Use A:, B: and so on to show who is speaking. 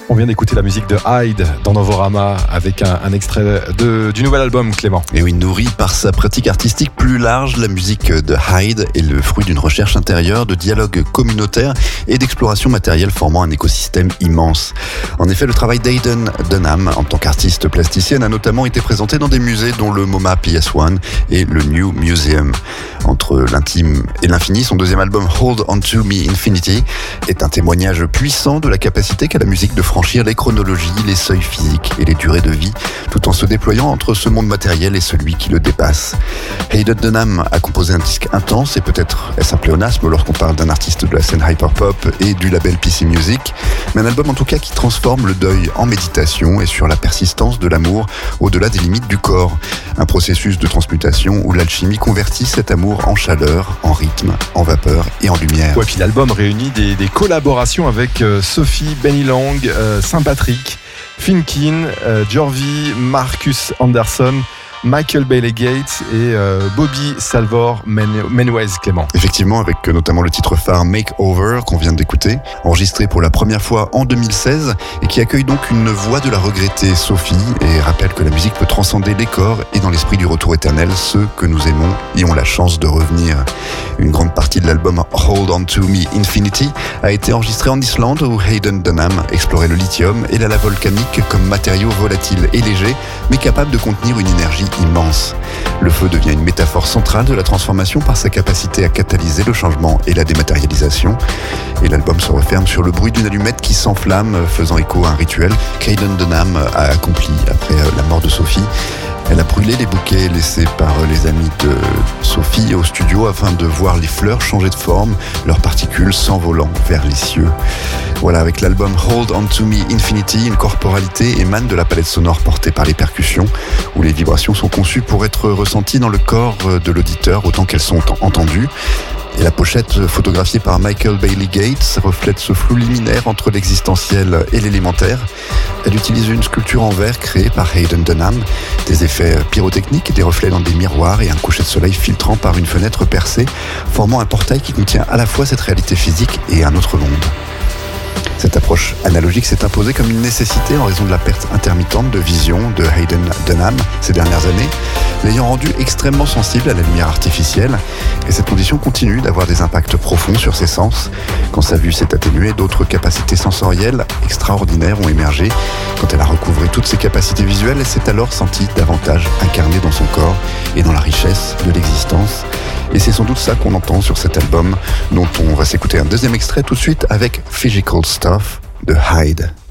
A: On vient d'écouter la musique de Hyde dans Novorama avec un extrait du nouvel album, Clément.
B: Et oui, nourri par sa pratique artistique plus large, la musique de Hyde est le fruit d'une recherche intérieure, de dialogue communautaire et d'exploration matérielle formant un écosystème immense. En effet, le travail d'Aiden Dunham en tant qu'artiste plasticienne a notamment été présenté dans des musées dont le MoMA PS1 et le New Museum. Entre l'intime et l'infini, son deuxième album Hold On To Me Infinity est un témoignage puissant de la capacité qu'a la musique de franchir les chronologies, les seuils physiques et les durées de vie, tout en se déployant entre ce monde matériel et celui qui le dépasse. Aiden Dunham a composé un disque intense et peut-être est-ce un pléonasme lorsqu'on parle d'un artiste de la scène hyperpop et du label PC Music, mais un album en tout cas qui transforme le deuil en méditation et sur la persistance de l'amour au-delà des limites du corps. Un processus de transmutation où l'alchimie convertit cet amour en chaleur, en rythme, en vapeur et en lumière.
A: Ouais, puis l'album réunit des collaborations avec Sophie, Benny Lang, Saint-Patrick, Finkin, Jorvi, Marcus Anderson, Michael Bailey Gates et Bobby Salvor Menuez, Clément.
B: Effectivement, avec notamment le titre phare Makeover qu'on vient d'écouter, enregistré pour la première fois en 2016 et qui accueille donc une voix de la regrettée Sophie et rappelle que la musique peut transcender les corps et dans l'esprit du retour éternel, ceux que nous aimons et ont la chance de revenir. Une grande partie de l'album Hold On To Me Infinity a été enregistrée en Islande où Aiden Dunham explorait le lithium et la lave volcanique comme matériaux volatiles et légers mais capables de contenir une énergie immense. Le feu devient une métaphore centrale de la transformation par sa capacité à catalyser le changement et la dématérialisation. Et l'album se referme sur le bruit d'une allumette qui s'enflamme, faisant écho à un rituel qu'Aiden Dunham a accompli après la mort de Sophie. Elle a brûlé les bouquets laissés par les amis de Sophie au studio afin de voir les fleurs changer de forme, leurs particules s'envolant vers les cieux. Voilà, avec l'album Hold On To Me Infinity, une corporalité émane de la palette sonore portée par les percussions, où les vibrations sont conçues pour être ressenties dans le corps de l'auditeur autant qu'elles sont entendues. Et la pochette, photographiée par Michael Bailey Gates, reflète ce flou liminaire entre l'existentiel et l'élémentaire. Elle utilise une sculpture en verre créée par Aiden Dunham, des effets pyrotechniques et des reflets dans des miroirs et un coucher de soleil filtrant par une fenêtre percée, formant un portail qui contient à la fois cette réalité physique et un autre monde. Cette approche analogique s'est imposée comme une nécessité en raison de la perte intermittente de vision de Aiden Dunham ces dernières années, l'ayant rendu extrêmement sensible à la lumière artificielle. Et cette condition continue d'avoir des impacts profonds sur ses sens. Quand sa vue s'est atténuée, d'autres capacités sensorielles extraordinaires ont émergé. Quand elle a recouvré toutes ses capacités visuelles, elle s'est alors sentie davantage incarnée dans son corps et dans la richesse de l'existence. Et c'est sans doute ça qu'on entend sur cet album, dont on va s'écouter un deuxième extrait tout de suite avec Physical Stuff de Hyde.